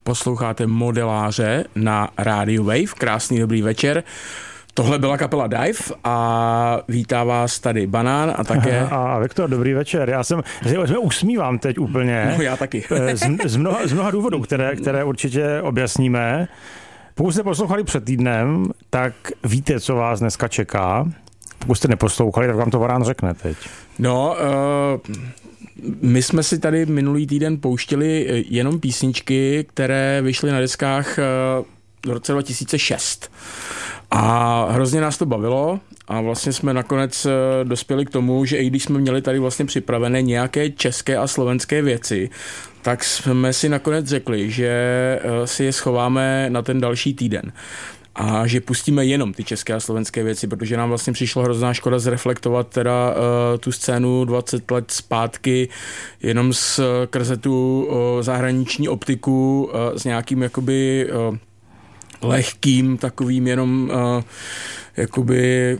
Posloucháte Modeláře na rádiu Wave. Krásný dobrý večer. Tohle byla kapela Dive a vítá vás tady Banán a také... A Viktor, dobrý večer. Já se usmívám teď úplně. No, já taky. z mnoha důvodů, které určitě objasníme. Pokud jste poslouchali před týdnem, tak víte, co vás dneska čeká. Pokud jste neposlouchali, tak vám to Varán řekne teď. No, my jsme si tady minulý týden pouštěli jenom písničky, které vyšly na deskách v roce 2006. A hrozně nás to bavilo a vlastně jsme nakonec dospěli k tomu, že i když jsme měli tady vlastně připravené nějaké české a slovenské věci, tak jsme si nakonec řekli, že si je schováme na ten další týden. A že pustíme jenom ty české a slovenské věci, protože nám vlastně přišlo hrozná škoda zreflektovat teda tu scénu 20 let zpátky jenom skrze tu zahraniční optiku s nějakým jakoby lehkým takovým jenom jakoby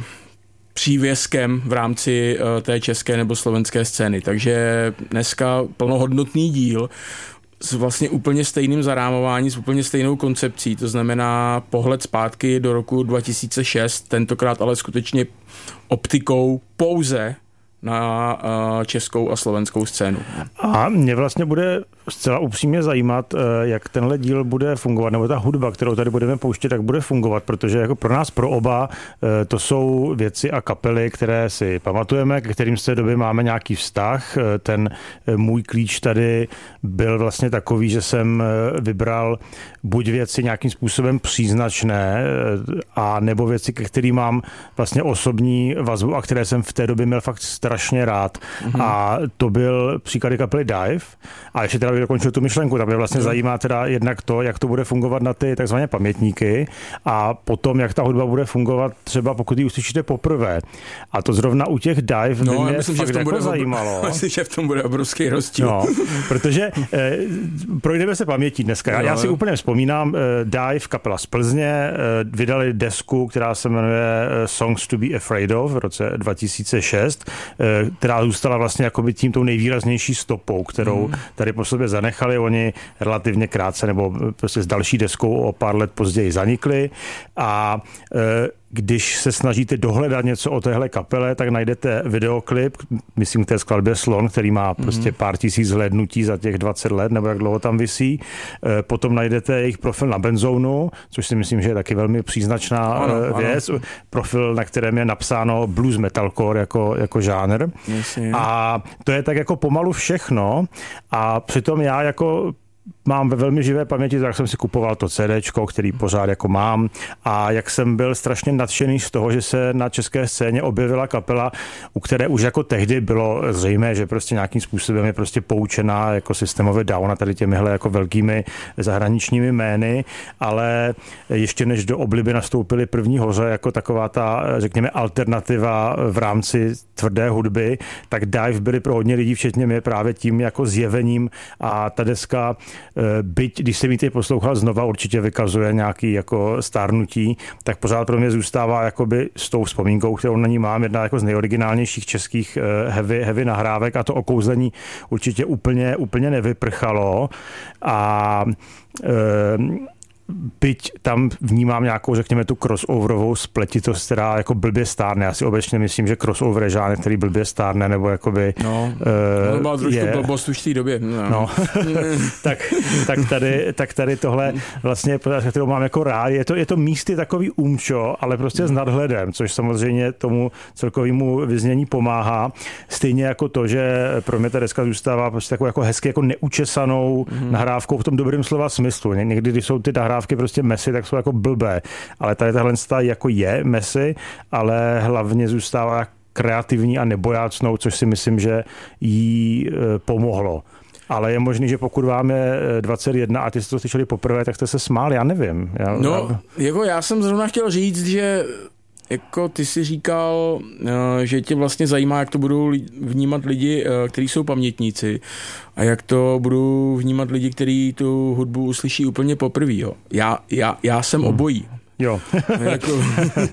přívěskem v rámci té české nebo slovenské scény. Takže dneska plnohodnotný díl s vlastně úplně stejným zarámováním, s úplně stejnou koncepcí, to znamená pohled zpátky do roku 2006, tentokrát ale skutečně optikou pouze na českou a slovenskou scénu. A mě vlastně bude zcela upřímně zajímat, jak tenhle díl bude fungovat, nebo ta hudba, kterou tady budeme pouštět, tak bude fungovat, protože jako pro nás, pro oba, to jsou věci a kapely, které si pamatujeme, ke kterým z té doby máme nějaký vztah. Ten můj klíč tady byl vlastně takový, že jsem vybral buď věci nějakým způsobem příznačné, a nebo věci, ke kterým mám vlastně osobní vazbu a které jsem v té době měl fakt strašně rád. Mm-hmm. A to byl příklady kapely Dive. A ještě teda dokončil tu myšlenku, tam mě vlastně zajímá teda jednak to, jak to bude fungovat na ty takzvané pamětníky a potom, jak ta hudba bude fungovat třeba pokud ji uslyšíte poprvé. A to zrovna u těch Dive mě myslím, fakt že v tom jako bude zajímalo. Myslím, že v tom bude obrovský rozdíl. No, protože projdeme se pamětí dneska. Já si úplně vzpomínám, Dive, kapela z Plzně, vydali desku, která se jmenuje Songs to be Afraid of v roce 2006, která zůstala vlastně jakoby tím tou nejvýraznější stopou, kterou tady po sobě zanechali. Oni relativně krátce nebo prostě s další deskou o pár let později zanikli a když se snažíte dohledat něco o téhle kapele, tak najdete videoklip, myslím k té skladbě Slon, který má prostě pár tisíc zhlédnutí za těch 20 let, nebo jak dlouho tam visí. Potom najdete jejich profil na Benzonu, což si myslím, že je taky velmi příznačná věc. Ano. Profil, na kterém je napsáno blues metalcore jako žánr. A to je tak jako pomalu všechno. A přitom já jako mám ve velmi živé paměti, tak jsem si kupoval to CDčko, který pořád jako mám a jak jsem byl strašně nadšený z toho, že se na české scéně objevila kapela, u které už jako tehdy bylo zřejmé, že prostě nějakým způsobem je prostě poučená jako systémově down a tady těmihle jako velkými zahraničními jmény, ale ještě než do obliby nastoupily První hoře jako taková ta, řekněme, alternativa v rámci tvrdé hudby, tak Dive byly pro hodně lidí, včetně mě, právě tím jako zjevením a ta deska, byť, když jsem ji teď poslouchal znova, určitě vykazuje nějaký jako stárnutí, tak pořád pro mě zůstává jakoby s tou vzpomínkou, kterou na ní mám, jedna jako z nejoriginálnějších českých heavy nahrávek a to okouzlení určitě úplně nevyprchalo a byť tam vnímám nějakou, řekněme, tu crossoverovou spletitost, která jako blbě stárne. Já si obecně myslím, že crossover je žánr, který blbě stárne, nebo jakoby... to byla trošku blbost už v té době. No. tak tady tohle vlastně, kterou mám jako rád, je to místy takový umčo, ale prostě s nadhledem, což samozřejmě tomu celkovému vyznění pomáhá. Stejně jako to, že pro mě ta deska zůstává prostě takovou jako hezky jako neučesanou nahrávkou v tom dobrém slova smyslu. Někdy, když jsou ty nahrávky prostě mesy, tak jsou jako blbé. Ale tady tahle jako je mesy, ale hlavně zůstává kreativní a nebojácnou, což si myslím, že jí pomohlo. Ale je možný, že pokud vám je 21 a ty jste to slyšeli poprvé, tak jste se smáli, já nevím. Já jsem zrovna chtěl říct, že jako ty jsi říkal, že tě vlastně zajímá, jak to budou vnímat lidi, kteří jsou pamětníci a jak to budou vnímat lidi, kteří tu hudbu uslyší úplně poprvé. Já jsem obojí. Jo. Jako,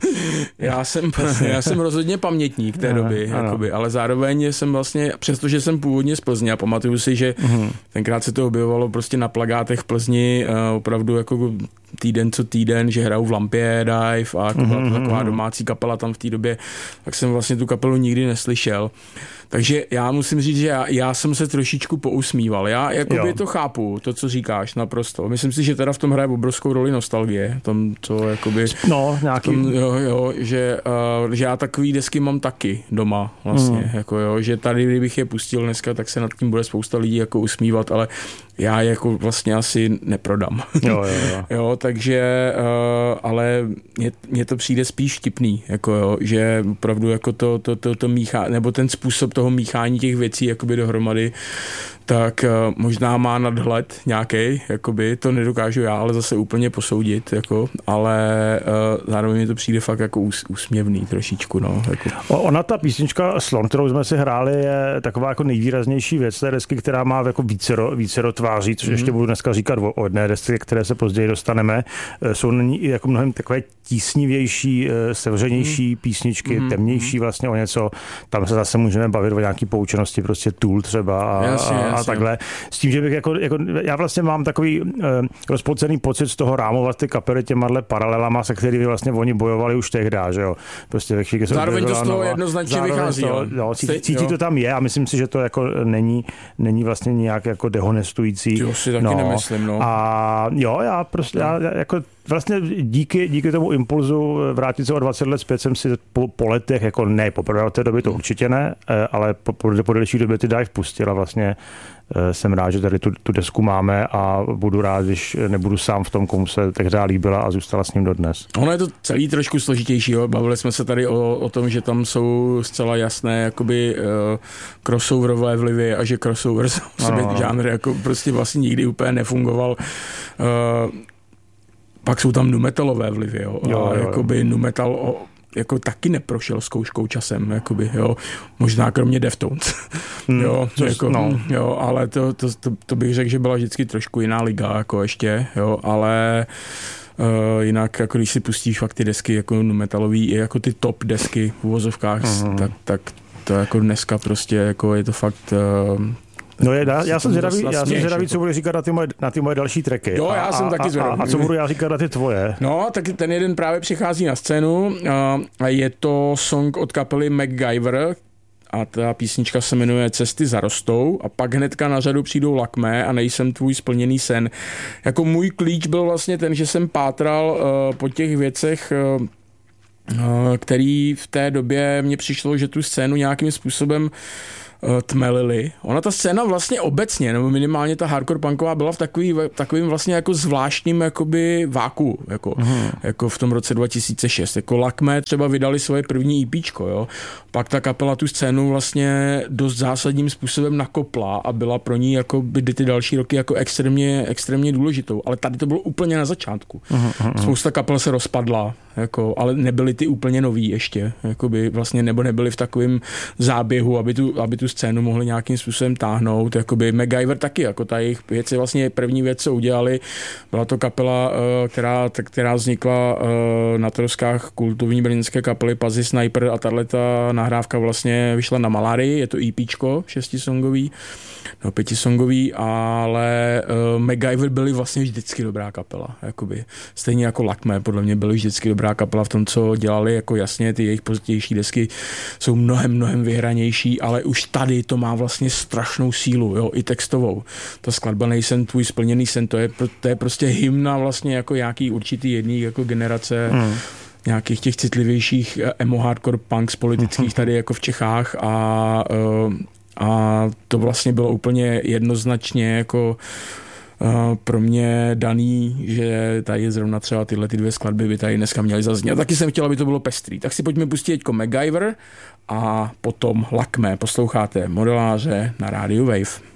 já jsem rozhodně pamětník té doby, jakoby, ale zároveň jsem vlastně, přestože jsem původně z Plzně a pamatuju si, že tenkrát se to objevovalo prostě na plakátech v Plzni opravdu jako týden co týden, že hrajou v Lampě Dive a byla to taková domácí kapela tam v té době, tak jsem vlastně tu kapelu nikdy neslyšel. Takže já musím říct, že já jsem se trošičku pousmíval. Já jakoby to chápu, to, co říkáš, naprosto. Myslím si, že teda v tom hraje obrovskou roli nostalgie. Tom, co jakoby... No, nějaký... že já takový desky mám taky doma vlastně. Jako že tady, kdybych je pustil dneska, tak se nad tím bude spousta lidí jako usmívat, ale já jako vlastně asi neprodám. Jo, takže, ale mně to přijde spíš vtipný, jako že opravdu jako to míchá, nebo ten způsob toho míchání těch věcí jakoby dohromady, tak možná má nadhled nějaký, jakoby, to nedokážu já, ale zase úplně posoudit, jako, ale zároveň mi to přijde fakt jako úsměvný trošičku, no. Jako. Ona ta písnička Slon, kterou jsme si hráli, je taková jako nejvýraznější věc té desky, která má jako vícero tváří, což ještě budu dneska říkat o jedné desce, které se později dostaneme. Jsou na ní i jako mnohem takové tísnivější, sevřenější písničky, temnější vlastně o něco. Tam se zase můžeme bavit o nějaký poučenosti, prostě Tool třeba a takhle. S tím, že bych jako já vlastně mám takový rozpolcený pocit z toho rámovat ty kapely těma paralelama, se kterými vlastně oni bojovali už tehdy, že jo. Prostě ve chvíli, zároveň to z toho jednoznačně vychází. Cítí to tam je a myslím si, že to jako není vlastně nějak jako dehonestující. To si taky nemyslím, no. A jo, já jako vlastně díky tomu impulzu vrátit se o 20 let zpět jsem si po letech, jako ne poprvé od té doby, to určitě ne, ale po delší době ty Dive pustil a vlastně jsem rád, že tady tu desku máme a budu rád, když nebudu sám v tom, komu se tehdy líbila a zůstala s ním dodnes. Ono je to celý trošku složitější, jo. Bavili jsme se tady o tom, že tam jsou zcela jasné jakoby crossoverové vlivy a že crossover žánr jako prostě vlastně nikdy úplně nefungoval. Pak jsou tam nu metalové vlivy, jo. Jakoby nu metal jako taky neprošel zkouškou časem, jakoby, jo. Možná kromě Deftones. Ale to bych řekl, že byla vždycky trošku jiná liga, jako ještě, jo, ale jinak, jako když si pustíš fakt ty desky jako nu metalový, jako ty top desky v uvozovkách, tak to jako dneska prostě jako je to fakt... No já jsem zvědavý, co budu říkat na ty moje další tracky. Jo, já jsem taky zvědavý. A co budu já říkat na ty tvoje? No, tak ten jeden právě přichází na scénu a je to song od kapely MacGyver a ta písnička se jmenuje Cesty zarostou a pak hnedka na řadu přijdou Lakmé a Nejsem tvůj splněný sen. Jako můj klíč byl vlastně ten, že jsem pátral po těch věcech, který v té době mně přišlo, že tu scénu nějakým způsobem tmelili. Ona ta scéna vlastně obecně, nebo minimálně ta hardcore punková byla v takovým vlastně jako zvláštním jakoby váku, jako v tom roce 2006. Jako Lakmé třeba vydali svoje první EPčko, jo. Pak ta kapela tu scénu vlastně dost zásadním způsobem nakopla a byla pro ní jako by ty další roky jako extrémně důležitou. Ale tady to bylo úplně na začátku. Spousta kapel se rozpadla, jako, ale nebyly ty úplně nový ještě, jakoby vlastně nebo nebyly v takovém záběhu, aby tu scénu mohli nějakým způsobem táhnout. Jakoby MacGyver taky, jako ta jejich věc je vlastně první věc, co udělali. Byla to kapela, která vznikla na troskách kultovní brněnské kapely Pazy Sniper a tato nahrávka vlastně vyšla na Malárii, je to EPčko 6songový, no 5songový, ale MacGyver byli vlastně vždycky dobrá kapela, jakoby. Stejně jako Lakmé, podle mě byli vždycky dobrá kapela v tom, co dělali, jako jasně ty jejich pozdější desky jsou mnohem vyhranější, ale už tady to má vlastně strašnou sílu, jo, i textovou. Ta skladba Nejsem tvůj splněný sen, to je prostě hymna vlastně jako nějaký určitý jedný jako generace nějakých těch citlivějších emo hardcore punks politických tady jako v Čechách a to vlastně bylo úplně jednoznačně jako pro mě daný, že tady zrovna třeba tyhle ty dvě skladby by tady dneska měly zaznít. A taky jsem chtěl, aby to bylo pestrý. Tak si pojďme pustit teďko MacGyver a potom Lakmé. Posloucháte Modeláře na rádiu Wave.